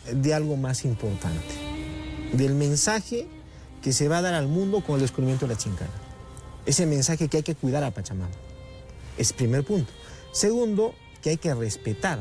de algo más importante, del mensaje que se va a dar al mundo con el descubrimiento de la Chincana. Ese mensaje que hay que cuidar a Pachamama. Es primer punto. Segundo, que hay que respetar